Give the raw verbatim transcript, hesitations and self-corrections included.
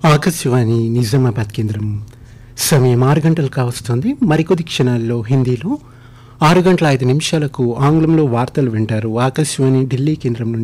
ఆకాశవాణి నిజామాబాద్ కేంద్రం సమయం ఆరు గంటలు కావస్తుంది. మరికొద్ది క్షణాల్లో హిందీలో ఆరు గంటల ఐదు నిమిషాలకు ఆంగ్లంలో వార్తలు వింటారు. ఆకాశవాణి ఢిల్లీ కేంద్రం నుండి